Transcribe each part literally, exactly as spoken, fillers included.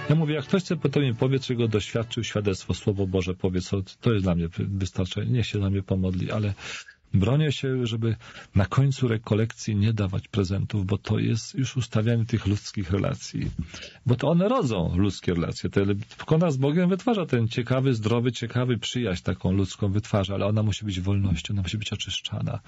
Ja mówię, jak ktoś chce, potem mi powie, czego doświadczył, świadectwo, Słowo Boże powie, co, to jest dla mnie wystarczające. Niech się dla mnie pomodli, ale bronię się, żeby na końcu rekolekcji nie dawać prezentów, bo to jest już ustawianie tych ludzkich relacji. Bo to one rodzą ludzkie relacje. Ona z Bogiem wytwarza ten ciekawy, zdrowy, ciekawy przyjaźń taką ludzką wytwarza, ale ona musi być wolnością, ona musi być oczyszczana.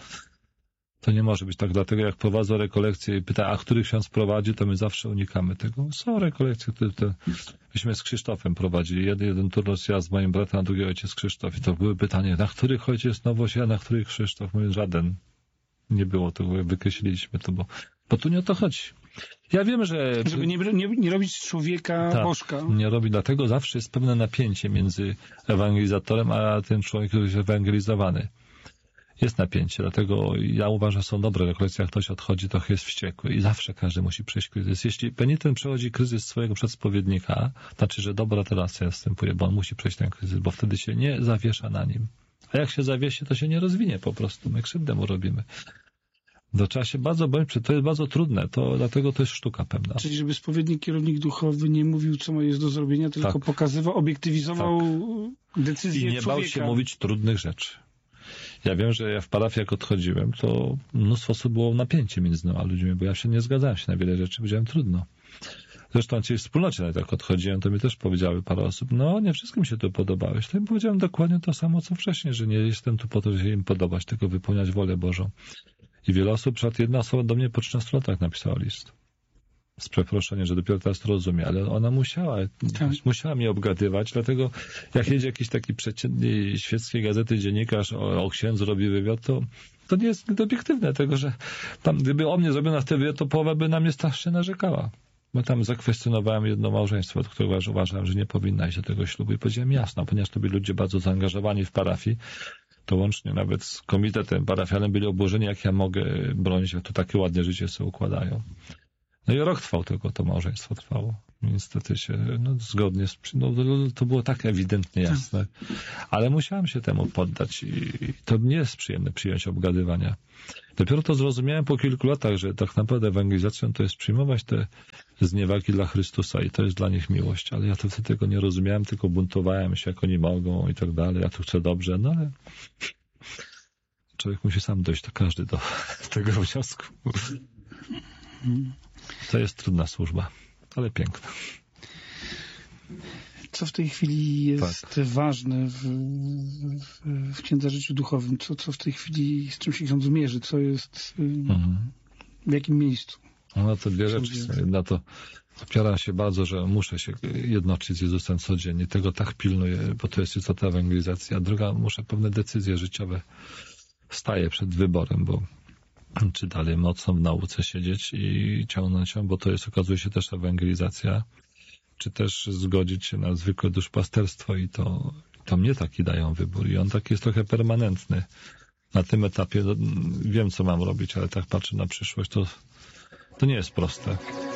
To nie może być tak, dlatego jak prowadzą rekolekcje i pyta, a który ksiądz prowadzi, to my zawsze unikamy tego. Są rekolekcje, które to, myśmy z Krzysztofem prowadzili. Jeden, jeden turnus ja z moim bratem, a drugi ojciec Krzysztof. I to były pytania, na których ojciec Nowość, a na których Krzysztof? Mówię, żaden. Nie było tego, wykreśliliśmy to, bo, bo tu nie o to chodzi. Ja wiem, że... Żeby nie, nie, nie robić z człowieka tak, bożka. Nie robi, dlatego zawsze jest pewne napięcie między ewangelizatorem, a tym człowiekiem, który jest ewangelizowany. Jest napięcie, dlatego ja uważam, że są dobre rekolekcje, jak ktoś odchodzi, to jest wściekły i zawsze każdy musi przejść kryzys. Jeśli penitent przechodzi kryzys swojego przedspowiednika, znaczy, że dobra relacja następuje, bo on musi przejść ten kryzys, bo wtedy się nie zawiesza na nim. A jak się zawiesi, to się nie rozwinie po prostu. My krzywdę mu robimy. To trzeba się bardzo bać, to jest bardzo trudne, to dlatego to jest sztuka pewna. Czyli żeby spowiednik, kierownik duchowy nie mówił, co jest do zrobienia, tylko tak. pokazywał, obiektywizował tak. decyzję człowieka. I nie bał się mówić trudnych rzeczy. Ja wiem, że ja w parafii jak odchodziłem, to mnóstwo osób było napięcie między mną a ludźmi, bo ja się nie zgadzałem się na wiele rzeczy, powiedziałem trudno. Zresztą ci w wspólnocie, nawet jak odchodziłem, to mi też powiedziały parę osób, no nie wszystkim się tu podobałeś. To im powiedziałem dokładnie to samo, co wcześniej, że nie jestem tu po to, żeby im podobać, tylko wypełniać wolę Bożą. I wiele osób, przykład jedna osoba do mnie po trzynastu latach napisała list. Z przeproszeniem, że dopiero teraz to rozumie, ale ona musiała, tak. musiała mnie obgadywać, dlatego jak jedzie jakiś taki przeciętny świeckiej gazety dziennikarz o, o księdzu robi wywiad, to, to nie jest zbyt obiektywne, tego, że tam, gdyby o mnie zrobiono wtedy wywiad, to połowa by na mnie strasznie narzekała. Bo tam zakwestionowałem jedno małżeństwo, od którego uważałem, że nie powinna iść do tego ślubu i powiedziałem jasno, ponieważ to byli ludzie bardzo zaangażowani w parafii, to łącznie nawet z komitetem parafialnym byli obłożeni, jak ja mogę bronić, jak to takie ładnie życie sobie układają. No i rok trwał tylko, to małżeństwo trwało. Niestety się, no zgodnie z, no to było tak ewidentnie jasne. Ale musiałem się temu poddać i to nie jest przyjemne przyjąć obgadywania. Dopiero to zrozumiałem po kilku latach, że tak naprawdę ewangelizacją to jest przyjmować te zniewagi dla Chrystusa i to jest dla nich miłość. Ale ja to wtedy tego nie rozumiałem, tylko buntowałem się, jak oni mogą i tak dalej. Ja tu chcę dobrze, no ale człowiek musi sam dojść, to każdy do tego wniosku. To jest trudna służba, ale piękna. Co w tej chwili jest tak. ważne w, w, w księdza życiu duchowym? Co, co w tej chwili, z czym się ksiądz mierzy? Co jest, mhm. w jakim miejscu? No to dwie rzeczy. Jedna to opiera się bardzo, że muszę się jednoczyć z Jezusem codziennie. Tego tak pilnuję, bo to jest istota ewangelizacji. A druga, muszę pewne decyzje życiowe staję przed wyborem, bo czy dalej mocno w nauce siedzieć i ciągnąć ją, bo to jest, okazuje się, też ewangelizacja, czy też zgodzić się na zwykłe duszpasterstwo i to, to mnie taki dają wybór i on taki jest trochę permanentny. Na tym etapie no, wiem, co mam robić, ale tak patrzę na przyszłość, to, to nie jest proste.